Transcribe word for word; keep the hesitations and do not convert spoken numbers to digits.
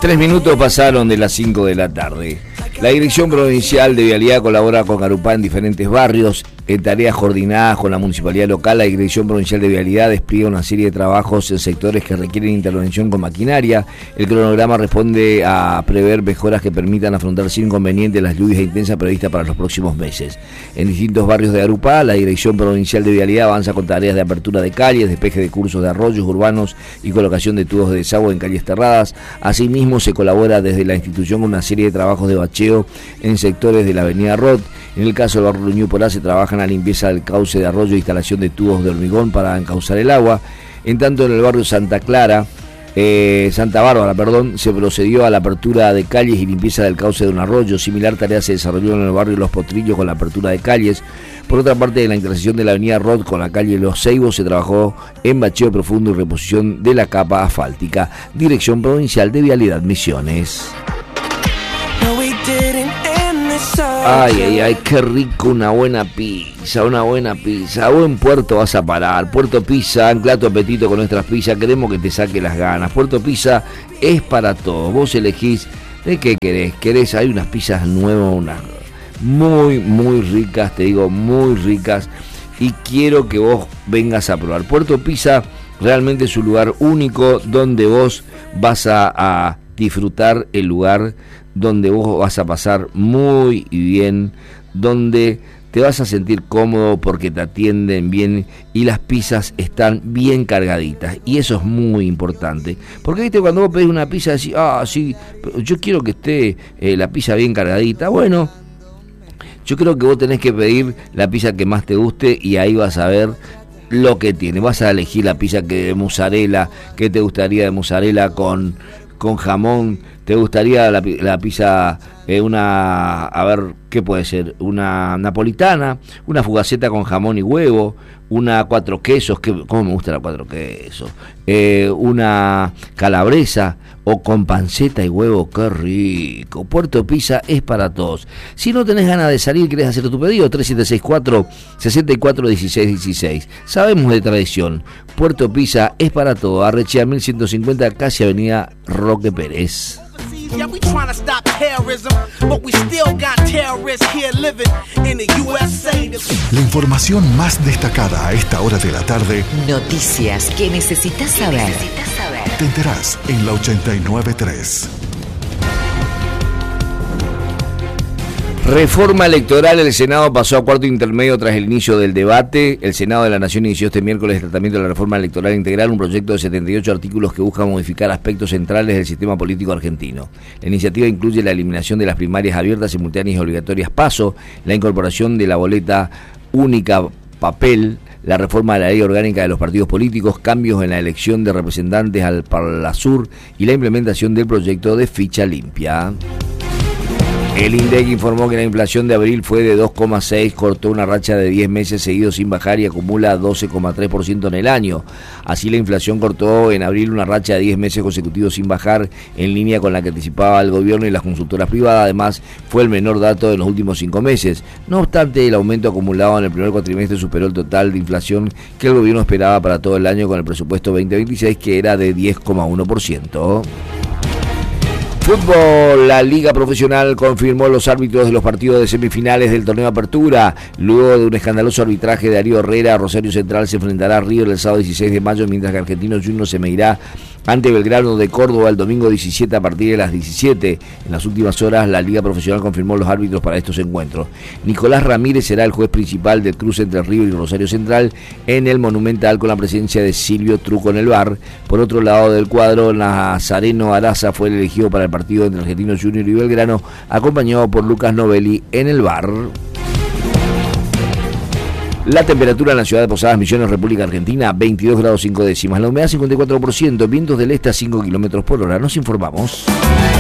Tres minutos pasaron de las cinco de la tarde. La Dirección Provincial de Vialidad colabora con Garupá en diferentes barrios. En tareas coordinadas con la municipalidad local, la Dirección Provincial de Vialidad despliega una serie de trabajos en sectores que requieren intervención con maquinaria. El cronograma responde a prever mejoras que permitan afrontar sin inconveniente las lluvias intensas previstas para los próximos meses. En distintos barrios de Garupá, la Dirección Provincial de Vialidad avanza con tareas de apertura de calles, despeje de cursos de arroyos urbanos y colocación de tubos de desagüe en calles cerradas. Asimismo, se colabora desde la institución con una serie de trabajos de bacheo en sectores de la avenida Rod. En el caso del barrio Ñuporá se trabaja en la limpieza del cauce de arroyo e instalación de tubos de hormigón para encauzar el agua. En tanto, en el barrio Santa Clara, eh, Santa Bárbara, perdón, se procedió a la apertura de calles y limpieza del cauce de un arroyo. Similar tarea se desarrolló en el barrio Los Potrillos con la apertura de calles. Por otra parte, en la intersección de la avenida Rod con la calle Los Ceibos se trabajó en bacheo profundo y reposición de la capa asfáltica. Dirección Provincial de Vialidad Misiones. Ay, ay, ay, qué rico una buena pizza, una buena pizza. A buen puerto vas a parar. Puerto Pizza, ancla tu apetito con nuestras pizzas. Queremos que te saque las ganas. Puerto Pizza es para todos. Vos elegís de qué querés. Querés, hay unas pizzas nuevas, unas muy, muy ricas, te digo, muy ricas. Y quiero que vos vengas a probar. Puerto Pizza realmente es un lugar único donde vos vas a, a disfrutar el lugar, donde vos vas a pasar muy bien, donde te vas a sentir cómodo porque te atienden bien y las pizzas están bien cargaditas, y eso es muy importante, porque viste, cuando vos pedís una pizza decís, ah, sí, yo quiero que esté eh, la pizza bien cargadita. Bueno, yo creo que vos tenés que pedir la pizza que más te guste y ahí vas a ver lo que tiene. Vas a elegir la pizza que de mozzarella, que te gustaría de mozzarella con, con jamón. ¿Te gustaría la, la pizza, eh, una, a ver, qué puede ser? Una napolitana, una fugaceta con jamón y huevo, una cuatro quesos, que, ¿cómo me gusta la cuatro quesos? Eh, una calabresa o con panceta y huevo, qué rico. Puerto Pizza es para todos. Si no tenés ganas de salir, querés hacer tu pedido, tres siete seis cuatro, seis cuatro uno seis uno seis. Sabemos de tradición. Puerto Pizza es para todos. Arrechea mil ciento cincuenta, casi avenida Roque Pérez. Yeah, we trying to stop terrorism, but we still got terrorists here living in the U S A. La información más destacada a esta hora de la tarde. Noticias que necesitas saber. Necesitas saber. Te enterás en la ochenta y nueve punto tres. Reforma electoral. El Senado pasó a cuarto intermedio tras el inicio del debate. El Senado de la Nación inició este miércoles el tratamiento de la reforma electoral integral, un proyecto de setenta y ocho artículos que busca modificar aspectos centrales del sistema político argentino. La iniciativa incluye la eliminación de las primarias abiertas, simultáneas y obligatorias PASO, la incorporación de la boleta única papel, la reforma de la ley orgánica de los partidos políticos, cambios en la elección de representantes al Parlasur y la implementación del proyecto de ficha limpia. El INDEC informó que la inflación de abril fue de dos coma seis, cortó una racha de diez meses seguidos sin bajar y acumula doce coma tres por ciento en el año. Así, la inflación cortó en abril una racha de diez meses consecutivos sin bajar, en línea con la que anticipaba el gobierno y las consultoras privadas. Además, fue el menor dato de los últimos cinco meses. No obstante, el aumento acumulado en el primer cuatrimestre superó el total de inflación que el gobierno esperaba para todo el año con el presupuesto veinte veintiséis, que era de diez coma uno por ciento. Fútbol. La Liga Profesional confirmó los árbitros de los partidos de semifinales del torneo Apertura. Luego de un escandaloso arbitraje de Darío Herrera, Rosario Central se enfrentará a River el sábado dieciséis de mayo, mientras que Argentinos Juniors se medirá ante Belgrano de Córdoba el domingo diecisiete a partir de las diecisiete. En las últimas horas, la Liga Profesional confirmó los árbitros para estos encuentros. Nicolás Ramírez será el juez principal del cruce entre River y Rosario Central en el Monumental, con la presencia de Silvio Truco en el V A R. Por otro lado del cuadro, Nazareno Araza fue el elegido para el partido entre Argentinos Juniors y Belgrano, acompañado por Lucas Novelli en el V A R. La temperatura en la ciudad de Posadas Misiones, República Argentina, veintidós grados cinco décimas. La humedad cincuenta y cuatro por ciento, vientos del este a cinco kilómetros por hora. Nos informamos.